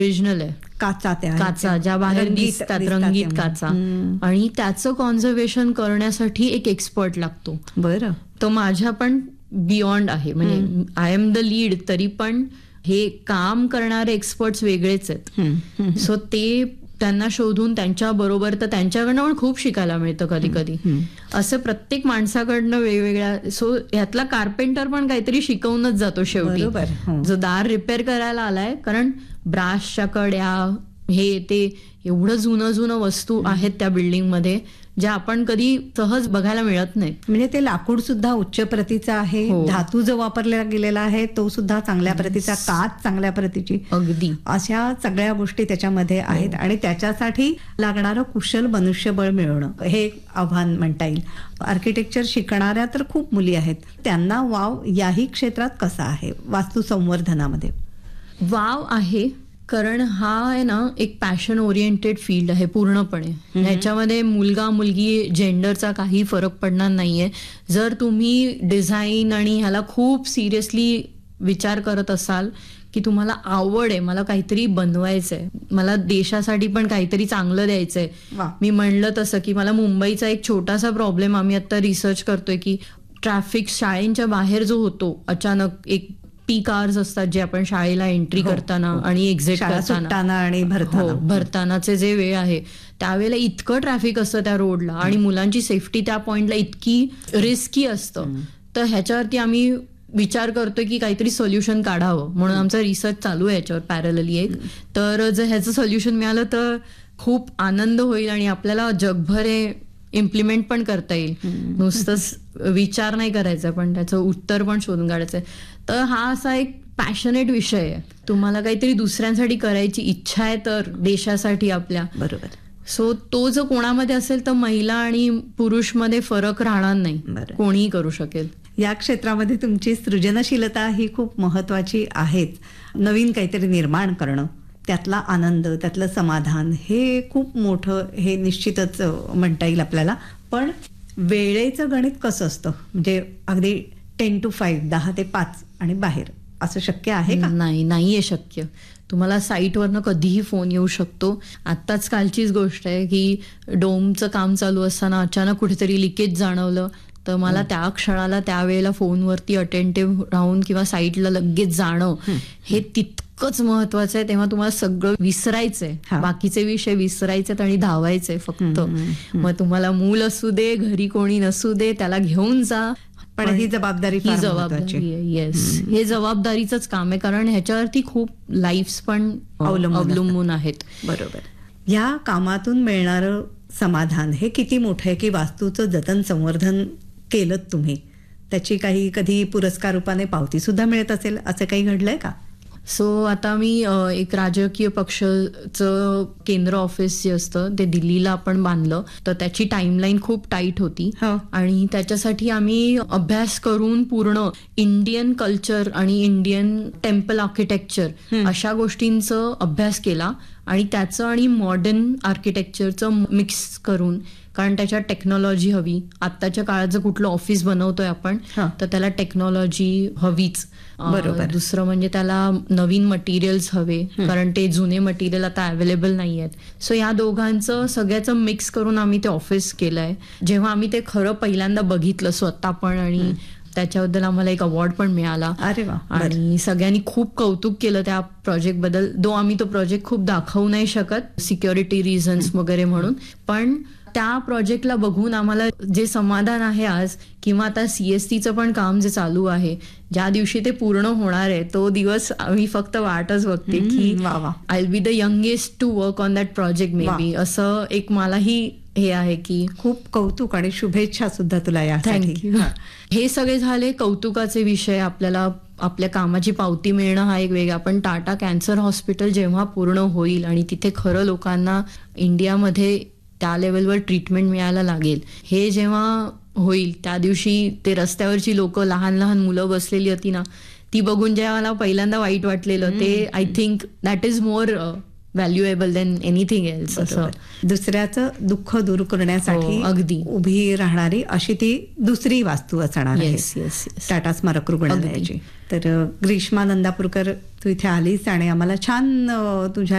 Original आहे, काचा ज्या बाहेर दिसतात, रंगीत काचा. आणि त्याचं कॉन्झर्वेशन करण्यासाठी एक एक्सपर्ट लागतो. बरं. तो माझ्या पण बियॉन्ड आहे, म्हणजे आय एम द लीड, तरी पण हे काम करणारे एक्सपर्ट्स वेगळेच आहेत. सो ते त्यांना शोधून त्यांच्या बरोबर, तर त्यांच्याकडनं पण खूप शिकायला मिळतं कधी कधी. असं प्रत्येक माणसाकडनं वेगवेगळ्या. सो ह्यातला कार्पेंटर पण काहीतरी शिकवूनच जातो शेवटी, जो दार रिपेअर करायला आलाय. कारण ब्रासच्या कड्या, हे ते एवढं जुनं वस्तू आहेत त्या बिल्डिंगमध्ये, ज्या आपण कधी सहज बघायला मिळत नाही. म्हणजे ते लाकूड सुद्धा उच्च प्रतीचा आहे, धातू जो वापरला गेलेला आहे तो सुद्धा चांगल्या प्रतीचा, काच चांगल्या प्रतीची, अगदी अशा सगळ्या गोष्टी त्याच्यामध्ये आहेत. आणि त्याच्यासाठी लागणारं कुशल मनुष्यबळ मिळवणं हे आव्हान म्हणता येईल. आर्किटेक्चर शिकणाऱ्या तर खूप मुली आहेत, त्यांना वाव याही क्षेत्रात कसा आहे वास्तू संवर्धनामध्ये? वाव आहे, कारण हा आहे ना एक पॅशन ओरिएंटेड फील्ड आहे पूर्णपणे. ह्याच्यामध्ये मुलगा मुलगी जेंडरचा काही फरक पडणार नाहीये. जर तुम्ही डिझाईन आणि ह्याला खूप सिरियसली विचार करत असाल की तुम्हाला आवड आहे, मला काहीतरी बनवायचंय, मला देशासाठी पण काहीतरी चांगलं द्यायचंय. मी म्हणलं तसं की मला मुंबईचा एक छोटासा प्रॉब्लेम आम्ही आता रिसर्च करतोय की ट्रॅफिक शाळेंच्या बाहेर जो होतो अचानक, एक पीक आवर्स असतात जे आपण शाळेला एंट्री करताना आणि एक्झिट करताना आणि भरतानाचे जे वेळ आहे, त्यावेळेला इतकं ट्रॅफिक असतं त्या रोडला आणि मुलांची सेफ्टी त्या पॉइंटला इतकी रिस्की असतं. तर ह्याच्यावरती आम्ही विचार करतोय की काहीतरी सोल्युशन काढावं, म्हणून आमचा रिसर्च चालू आहे याच्यावर पॅरलली एक. तर जर ह्याचं सोल्युशन मिळालं तर खूप आनंद होईल आणि आपल्याला जगभर हे इम्प्लिमेंट पण करता येईल. नुसतंच विचार नाही करायचा, पण त्याचं उत्तर पण शोधून काढायचंय. तर हा असा एक पॅशनेट विषय आहे. तुम्हाला काहीतरी दुसऱ्यांसाठी करायची इच्छा आहे तर देशासाठी आपल्या, बरोबर. सो तो जो कोणामध्ये असेल तर महिला आणि पुरुष मध्ये फरक राहणार नाही, कोणीही करू शकेल. या क्षेत्रामध्ये तुमची सृजनशीलता ही खूप महत्वाची आहेच. नवीन काहीतरी निर्माण करणं, त्यातला आनंद, त्यातलं समाधान हे खूप मोठं, हे निश्चितच म्हणता येईल आपल्याला. पण वेळेचं गणित कसं असतं? म्हणजे अगदी 10 to 5, 10 ते 5 आणि बाहेर, असं शक्य आहे का? नाहीये शक्य. तुम्हाला साईटवरनं कधीही फोन येऊ शकतो. आत्ताच कालचीच गोष्ट आहे की डोमचं काम चालू असताना अचानक कुठेतरी लिकेज जाणवलं, तर मला त्या क्षणाला त्यावेळेला फोनवरती अटेंटिव्ह राहून किंवा साईटला लगेच जाणं हे तितकंच महत्वाचं आहे. तेव्हा तुम्हाला सगळं विसरायचंय, बाकीचे विषय विसरायचे आणि धावायचंय फक्त. मग तुम्हाला मूल असू दे, घरी कोणी नसू दे, त्याला घेऊन जा. पण ही जबाबदारी येस, हे जबाबदारीचंच काम आहे, कारण ह्याच्यावरती खूप लाईफ्स पण अवलंबून आहेत. बरोबर. या कामातून मिळणारं समाधान हे किती मोठं आहे की वास्तूचं जतन संवर्धन केलं तुम्ही, त्याची काही कधी पुरस्कार रूपाने पावती सुद्धा मिळत असेल, असं काही घडलंय का? सो आता मी एक राजकीय पक्षाचं केंद्र ऑफिस जे असतं ते दिल्लीला आपण बांधलं, तर त्याची टाइमलाईन खूप टाईट होती आणि त्याच्यासाठी आम्ही अभ्यास करून पूर्ण इंडियन कल्चर आणि इंडियन टेम्पल आर्किटेक्चर अशा गोष्टींचा अभ्यास केला आणि त्याचं आणि मॉडर्न आर्किटेक्चरचं मिक्स करून, कारण त्याच्यात टेक्नॉलॉजी हवी. आत्ताच्या काळात जर कुठलं ऑफिस बनवतोय आपण तर त्याला टेक्नॉलॉजी हवीच. बरोबर. दुसरं म्हणजे त्याला नवीन मटेरियल्स हवे, कारण ते जुने मटेरियल आता अवेलेबल नाही आहेत. सो या दोघांचं सगळ्याचं मिक्स करून आम्ही ते ऑफिस केलंय. जेव्हा आम्ही ते खरं पहिल्यांदा बघितलं स्वतः पण, आणि त्याच्याबद्दल आम्हाला एक अवॉर्ड पण मिळाला. अरे वा. आणि सगळ्यांनी खूप कौतुक केलं त्या प्रोजेक्ट बद्दल. दो आम्ही तो प्रोजेक्ट खूप दाखवू नाही शकत सिक्युरिटी रिझन्स वगैरे म्हणून, पण त्या प्रोजेक्टला बघून आम्हाला जे समाधान आहे आज, किंवा आता CSTचं पण काम जे चालू आहे, ज्या दिवशी ते पूर्ण होणार आहे तो दिवस आम्ही फक्त वाटच बघते की I will be the youngest to work on that project may be, असं एक मलाही हे आहे की खूप कौतुक आणि शुभेच्छा सुद्धा तुला यासाठी. हे सगळे झाले कौतुकाचे विषय. आपल्याला आपल्या कामाची पावती मिळणं हा एक वेगळा, पण टाटा कॅन्सर हॉस्पिटल जेव्हा पूर्ण होईल आणि तिथे खरं लोकांना इंडियामध्ये त्या लेवलवर ट्रीटमेंट मिळायला लागेल, हे जेव्हा होईल त्या दिवशी ते रस्त्यावरची लोक, लहान लहान मुलं बसलेली होती ना, ती बघून जे मला पहिल्यांदा वाईट वाटलेलं, ते I think that is more valuable then anything else असं. बरोबर. दुसऱ्याचं दुःख दूर करण्यासाठी हो, अगदी. उभी राहणारी अशी ती दुसरी वास्तू असणार आहे येस येस येस. टाटा स्मारक रुग्णालयाची. तर ग्रीष्मा नंदापूरकर, तू इथे आलीस आणि आम्हाला छान तुझ्या